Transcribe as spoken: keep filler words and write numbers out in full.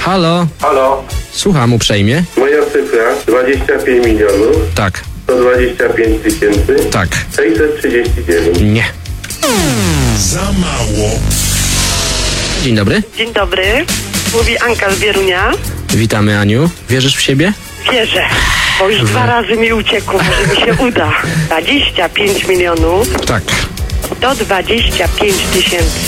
Halo? Halo, Słucham uprzejmie. moja cyfra dwadzieścia pięć milionów Tak, sto dwadzieścia pięć tysięcy tak. sześćset trzydzieści dziewięć. Nie. Za mało. Dzień dobry. Dzień dobry, mówi Anka z Bierunia. Witamy, Aniu. Wierzysz w siebie? Wierzę, bo już dwa razy mi uciekło, może mi się uda. dwadzieścia pięć milionów Tak. to dwadzieścia pięć tysięcy